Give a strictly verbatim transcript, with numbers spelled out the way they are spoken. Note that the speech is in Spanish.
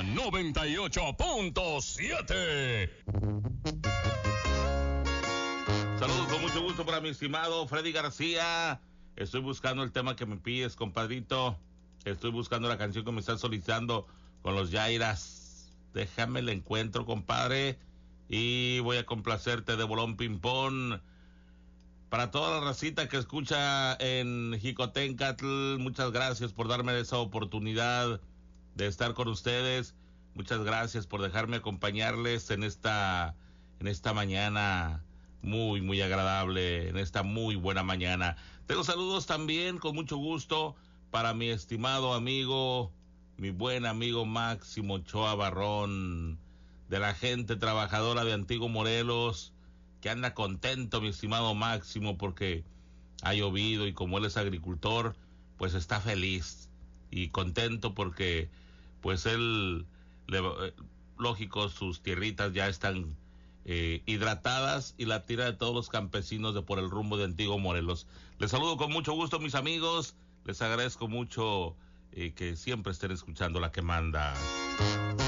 noventa y ocho punto siete. Saludos con mucho gusto para mi estimado Freddy García. Estoy buscando el tema que me pides, compadrito. Estoy buscando la canción que me están solicitando con los Yairas. Déjame el encuentro, compadre. Y voy a complacerte de bolón ping-pong. Para toda la racita que escucha en Jicotencatl, muchas gracias por darme esa oportunidad de estar con ustedes. Muchas gracias por dejarme acompañarles en esta, en esta mañana muy, muy agradable, en esta muy buena mañana. Tengo saludos también, con mucho gusto, para mi estimado amigo, mi buen amigo Máximo Ochoa Barrón, de la gente trabajadora de Antiguo Morelos, que anda contento, mi estimado Máximo, porque ha llovido y como él es agricultor, pues está feliz y contento porque, pues él, le, lógico, sus tierritas ya están Eh, hidratadas y la tira de todos los campesinos de por el rumbo de Antiguo Morelos. Les saludo con mucho gusto, mis amigos. Les agradezco mucho eh, que siempre estén escuchando La que manda.